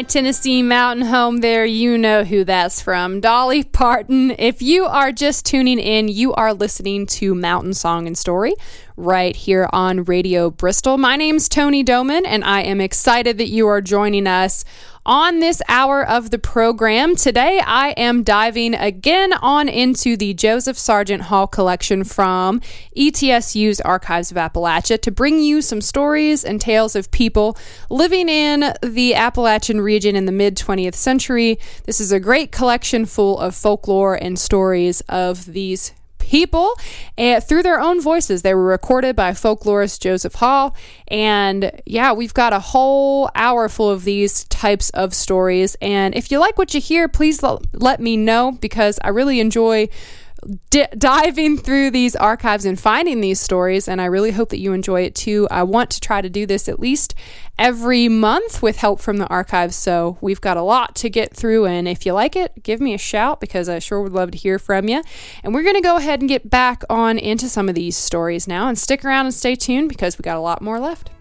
my Tennessee mountain home there, you know who that's from. Dolly Parton. If you are just tuning in, you are listening to Mountain Song and Story right here on Radio Bristol. My name's Tony Doman, and I am excited that you are joining us on this hour of the program. Today, I am diving again on into the Joseph Sargent Hall collection from ETSU's Archives of Appalachia to bring you some stories and tales of people living in the Appalachian region in the mid-20th century. This is a great collection full of folklore and stories of these people through their own voices. They were recorded by folklorist Joseph Hall, and yeah, we've got a whole hour full of these types of stories. And if you like what you hear, please let me know, because I really enjoy diving through these archives and finding these stories, and I really hope that you enjoy it too. I want to try to do this at least every month with help from the archives, so we've got a lot to get through, and if you like it, give me a shout, because I sure would love to hear from you. And we're going to go ahead and get back on into some of these stories now, and stick around and stay tuned, because we got a lot more left.